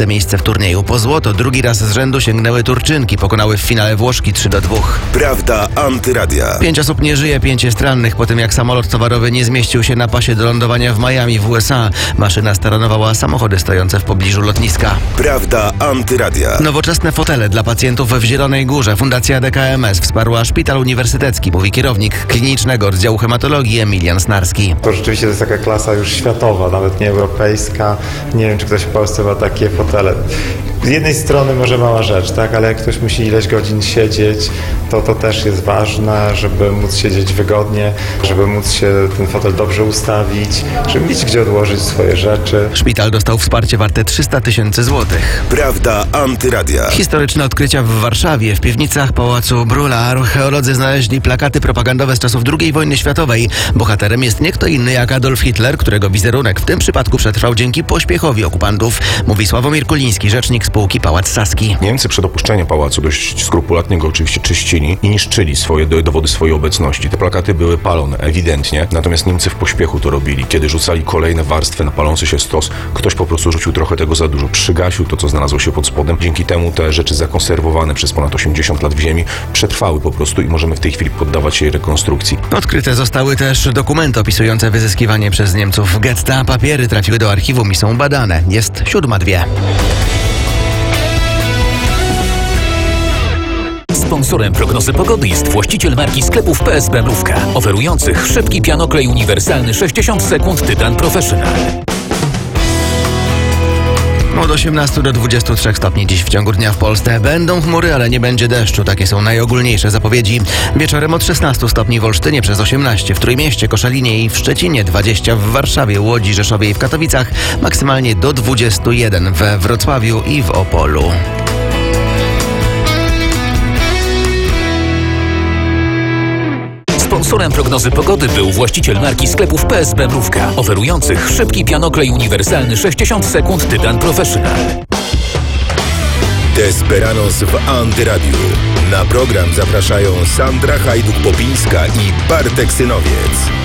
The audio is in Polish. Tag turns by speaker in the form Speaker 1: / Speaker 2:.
Speaker 1: 4 miejsce w turnieju. Po złoto drugi raz z rzędu sięgnęły Turczynki. Pokonały w finale Włoszki 3-2.
Speaker 2: Prawda Antyradia.
Speaker 1: 5 osób nie żyje, 5 jest rannych po tym, jak samolot towarowy nie zmieścił się na pasie do lądowania w Miami w USA. Maszyna staranowała samochody stojące w pobliżu lotniska.
Speaker 2: Prawda Antyradia.
Speaker 1: Nowoczesne fotele dla pacjentów w Zielonej Górze. Fundacja DKMS wsparła Szpital Uniwersytecki, mówi kierownik klinicznego oddziału hematologii Emilian Snarski.
Speaker 3: To rzeczywiście jest taka klasa już światowa, nawet nie europejska. Nie wiem, czy ktoś w Polsce ma takie fotele. Z jednej strony może mała rzecz, tak, ale jak ktoś musi ileś godzin siedzieć, to też jest ważne, żeby móc siedzieć wygodnie, żeby móc się ten fotel dobrze ustawić, żeby mieć gdzie odłożyć swoje rzeczy.
Speaker 1: Szpital dostał wsparcie warte 300 000 złotych.
Speaker 2: Prawda Antyradia.
Speaker 1: Historyczne odkrycia w Warszawie. W piwnicach Pałacu Brühla archeolodzy znaleźli plakaty propagandowe z czasów II wojny światowej. Bohaterem jest nie kto inny jak Adolf Hitler, którego wizerunek w tym przypadku przetrwał dzięki pośpiechowi okupantów, mówi Sławomir Kuliński, rzecznik spółki Pałac Saski.
Speaker 4: Niemcy przed opuszczeniem pałacu dość skrupulatnie go oczywiście czyścili i niszczyli dowody swojej obecności. Te plakaty były palone, ewidentnie, natomiast Niemcy w pośpiechu to robili. Kiedy rzucali kolejne warstwy na palący się stos, ktoś po prostu rzucił trochę tego za dużo, przygasił to, co znalazło się pod spodem. Dzięki temu te rzeczy zakonserwowane przez ponad 80 lat w ziemi przetrwały po prostu i możemy w tej chwili poddawać się jej rekonstrukcji.
Speaker 1: Odkryte zostały też dokumenty opisujące wyzyskiwanie przez Niemców getta. Papiery trafiły do archiwum i są badane. Jest 7:02.
Speaker 5: Sponsorem prognozy pogody jest właściciel marki sklepów PSB Mrówka, oferujących szybki pianoklej uniwersalny 60 sekund Tytan Professional.
Speaker 1: Od 18 do 23 stopni dziś w ciągu dnia w Polsce. Będą chmury, ale nie będzie deszczu. Takie są najogólniejsze zapowiedzi. Wieczorem od 16 stopni w Olsztynie, przez 18 w Trójmieście, Koszalinie i w Szczecinie, 20 w Warszawie, Łodzi, Rzeszowie i w Katowicach, maksymalnie do 21 we Wrocławiu i w Opolu.
Speaker 5: Sponsorem prognozy pogody był właściciel marki sklepów PSB Mrówka, oferujących szybki pianoklej uniwersalny 60 sekund Tytan Professional.
Speaker 2: Desperados w Antyradiu. Na program zapraszają Sandra Hajduk-Popińska i Bartek Synowiec.